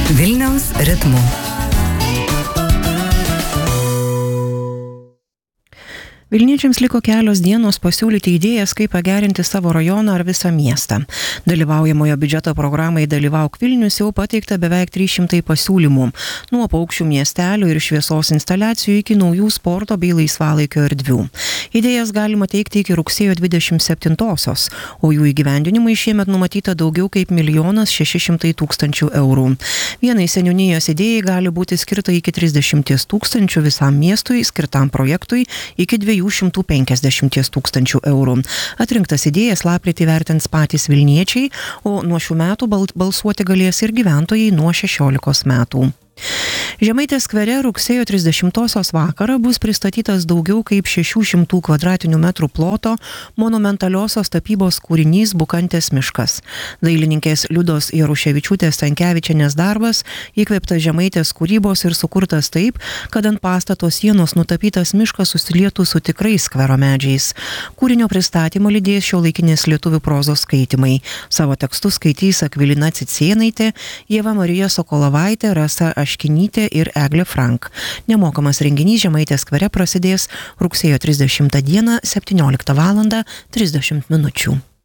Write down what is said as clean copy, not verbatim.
Vilniaus ritmu. Vilniečiams liko kelios dienos pasiūlyti idėjas, kaip pagerinti savo rajoną ar visą miestą. Dalyvaujamojo biudžeto programai Dalyvauk Vilnius jau pateikta beveik 300 pasiūlymų. Nuo paukščių miestelių ir šviesos instaliacijų iki naujų sporto bei laisvalaikio erdvių. Idėjas galima teikti iki rugsėjo 27-osios, o jų įgyvendinimui šiemet numatyta daugiau kaip 1 600 000 eurų. Vienai seniūnijos idėjai gali būti skirta iki 30 000 visam miestui skirtam projektui iki 250 000 eurų. Atrinktas idėjas lapkritį vertins patys vilniečiai, o nuo šių metų balsuoti galės ir gyventojai nuo 16 metų. Žemaitės skvere rugsėjo 30-osios vakarą bus pristatytas daugiau kaip 600 kvadratinių metrų ploto monumentaliosios tapybos kūrinys Bukantės miškas. Dailininkės Liudos Jaruševičiūtės Stankevičienės darbas įkvėptas Žemaitės kūrybos ir sukurtas taip, kad ant pastato sienos nutapytas miškas susilietų su tikrais skvero medžiais. Kūrinio pristatymo lydės šiuolaikinės lietuvių prozos skaitymai. Savo tekstus skaitys Akvilina Cicėnaitė, Ieva Marija Sokolovaitė, Rasa Aškinytė ir Eglė Frank. Nemokamas renginys Žemaitės skvere prasidės rugsėjo 30 dieną 17:30 min.